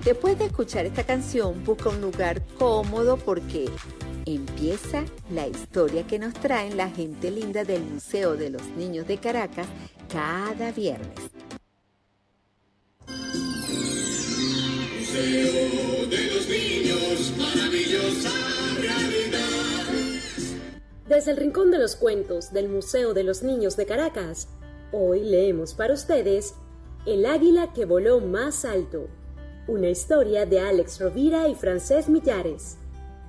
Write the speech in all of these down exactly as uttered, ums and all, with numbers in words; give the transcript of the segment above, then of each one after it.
Después de escuchar esta canción, busca un lugar cómodo porque empieza la historia que nos traen la gente linda del Museo de los Niños de Caracas cada viernes. Museo de los Niños, maravillosa realidad. Desde el Rincón de los Cuentos del Museo de los Niños de Caracas, hoy leemos para ustedes El águila que voló más alto, una historia de Alex Rovira y Francesc Millares.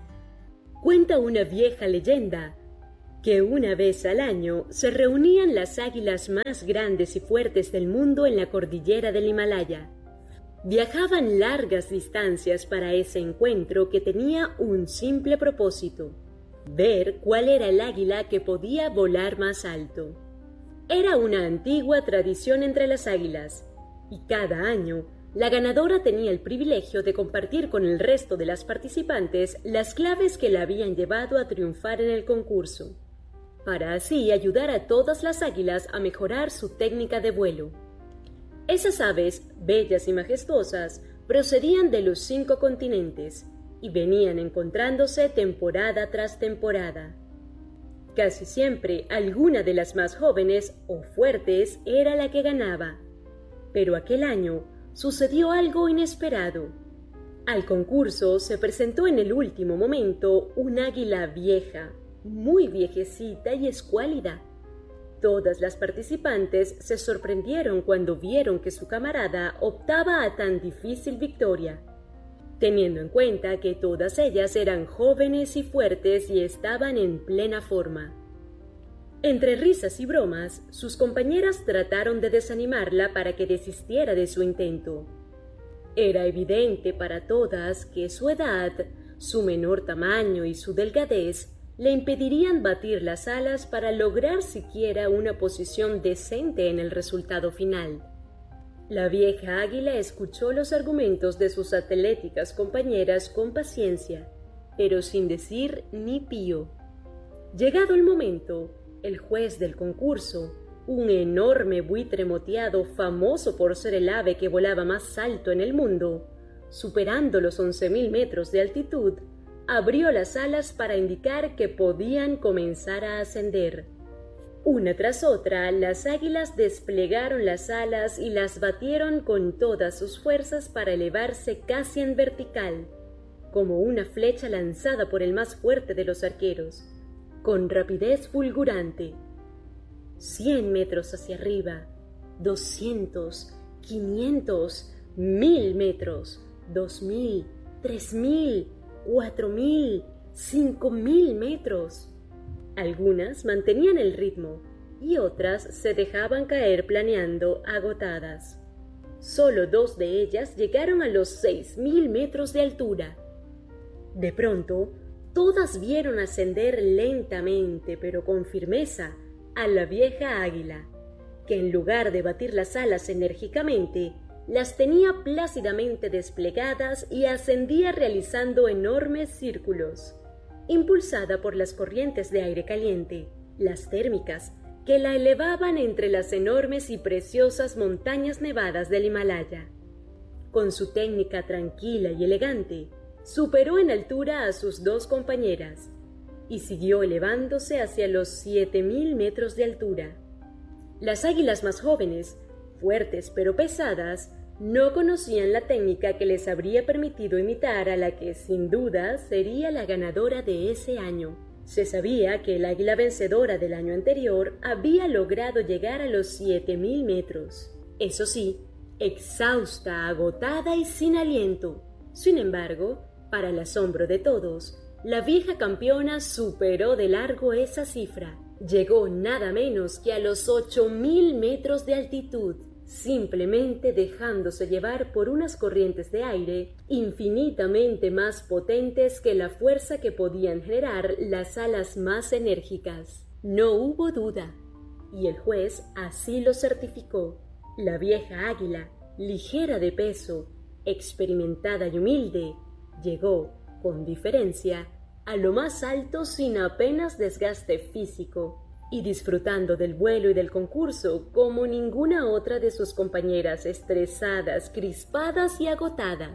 Cuenta una vieja leyenda que una vez al año se reunían las águilas más grandes y fuertes del mundo en la cordillera del Himalaya. Viajaban largas distancias para ese encuentro que tenía un simple propósito: ver cuál era el águila que podía volar más alto. Era una antigua tradición entre las águilas, y cada año la ganadora tenía el privilegio de compartir con el resto de las participantes las claves que la habían llevado a triunfar en el concurso, para así ayudar a todas las águilas a mejorar su técnica de vuelo. Esas aves, bellas y majestuosas, procedían de los cinco continentes y venían encontrándose temporada tras temporada. Casi siempre, alguna de las más jóvenes o fuertes era la que ganaba, pero aquel año sucedió algo inesperado. Al concurso se presentó en el último momento un águila vieja, muy viejecita y escuálida. Todas las participantes se sorprendieron cuando vieron que su camarada optaba a tan difícil victoria, teniendo en cuenta que todas ellas eran jóvenes y fuertes y estaban en plena forma. Entre risas y bromas, sus compañeras trataron de desanimarla para que desistiera de su intento. Era evidente para todas que su edad, su menor tamaño y su delgadez le impedirían batir las alas para lograr siquiera una posición decente en el resultado final. La vieja águila escuchó los argumentos de sus atléticas compañeras con paciencia, pero sin decir ni pío. Llegado el momento, el juez del concurso, un enorme buitre moteado famoso por ser el ave que volaba más alto en el mundo, superando los once mil metros de altitud, abrió las alas para indicar que podían comenzar a ascender. Una tras otra, las águilas desplegaron las alas y las batieron con todas sus fuerzas para elevarse casi en vertical, como una flecha lanzada por el más fuerte de los arqueros, con rapidez fulgurante. Cien metros hacia arriba, doscientos, quinientos, mil metros, dos mil, tres mil, cuatro mil, cinco mil metros. Algunas mantenían el ritmo y otras se dejaban caer planeando agotadas. Solo dos de ellas llegaron a los seis mil metros de altura. De pronto, todas vieron ascender lentamente pero con firmeza a la vieja águila, que en lugar de batir las alas enérgicamente, las tenía plácidamente desplegadas y ascendía realizando enormes círculos, impulsada por las corrientes de aire caliente, las térmicas, que la elevaban entre las enormes y preciosas montañas nevadas del Himalaya. Con su técnica tranquila y elegante, superó en altura a sus dos compañeras y siguió elevándose hacia los siete mil metros de altura. Las águilas más jóvenes, fuertes pero pesadas, no conocían la técnica que les habría permitido imitar a la que, sin duda, sería la ganadora de ese año. Se sabía que el águila vencedora del año anterior había logrado llegar a los siete mil metros. Eso sí, exhausta, agotada y sin aliento. Sin embargo, para el asombro de todos, la vieja campeona superó de largo esa cifra. Llegó nada menos que a los ocho mil metros de altitud, simplemente dejándose llevar por unas corrientes de aire infinitamente más potentes que la fuerza que podían generar las alas más enérgicas. No hubo duda, y el juez así lo certificó. La vieja águila, ligera de peso, experimentada y humilde, llegó, con diferencia, a lo más alto sin apenas desgaste físico, y disfrutando del vuelo y del concurso como ninguna otra de sus compañeras estresadas, crispadas y agotadas.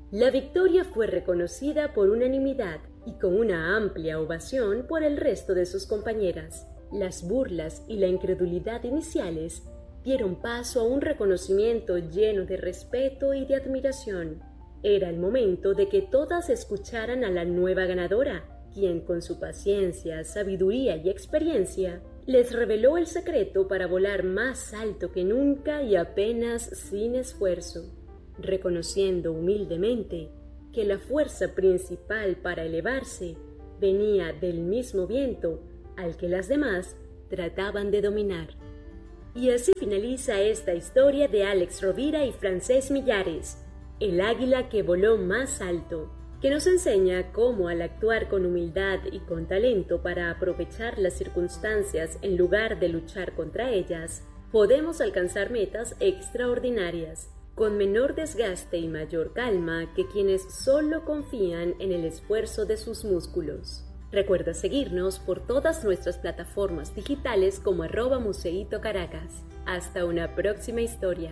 La victoria fue reconocida por unanimidad y con una amplia ovación por el resto de sus compañeras. Las burlas y la incredulidad iniciales dieron paso a un reconocimiento lleno de respeto y de admiración. Era el momento de que todas escucharan a la nueva ganadora, quien con su paciencia, sabiduría y experiencia les reveló el secreto para volar más alto que nunca y apenas sin esfuerzo, reconociendo humildemente que la fuerza principal para elevarse venía del mismo viento al que las demás trataban de dominar. Y así finaliza esta historia de Alex Rovira y Francés Millares, el águila que voló más alto, que nos enseña cómo al actuar con humildad y con talento para aprovechar las circunstancias en lugar de luchar contra ellas, podemos alcanzar metas extraordinarias, con menor desgaste y mayor calma que quienes solo confían en el esfuerzo de sus músculos. Recuerda seguirnos por todas nuestras plataformas digitales como arroba Museito Caracas. Hasta una próxima historia.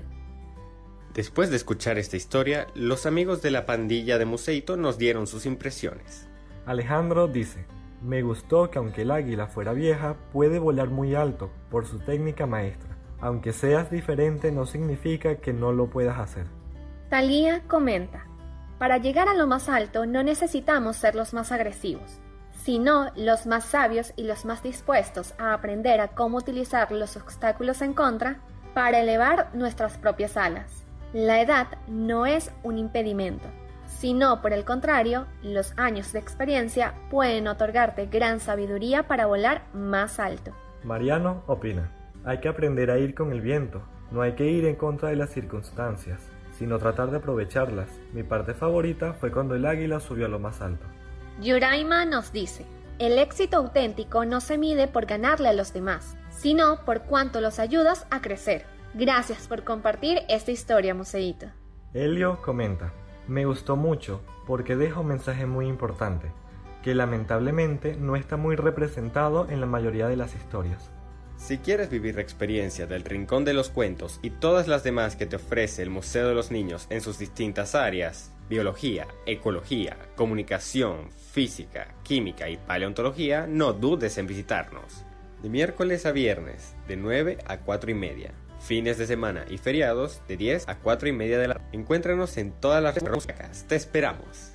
Después de escuchar esta historia, los amigos de la pandilla de Museito nos dieron sus impresiones. Alejandro dice: me gustó que aunque el águila fuera vieja, puede volar muy alto por su técnica maestra. Aunque seas diferente no significa que no lo puedas hacer. Talía comenta: para llegar a lo más alto no necesitamos ser los más agresivos, sino los más sabios y los más dispuestos a aprender a cómo utilizar los obstáculos en contra para elevar nuestras propias alas. La edad no es un impedimento, sino por el contrario, los años de experiencia pueden otorgarte gran sabiduría para volar más alto. Mariano opina: hay que aprender a ir con el viento, no hay que ir en contra de las circunstancias, sino tratar de aprovecharlas. Mi parte favorita fue cuando el águila subió a lo más alto. Yuraima nos dice: el éxito auténtico no se mide por ganarle a los demás, sino por cuánto los ayudas a crecer. Gracias por compartir esta historia, Museito. Helio comenta: me gustó mucho porque deja un mensaje muy importante, que lamentablemente no está muy representado en la mayoría de las historias. Si quieres vivir la experiencia del Rincón de los Cuentos y todas las demás que te ofrece el Museo de los Niños en sus distintas áreas, biología, ecología, comunicación, física, química y paleontología, no dudes en visitarnos. De miércoles a viernes, de nueve a cuatro y media. Fines de semana y feriados, de diez a cuatro y media de la tarde. Encuéntranos en todas las redes. Te esperamos.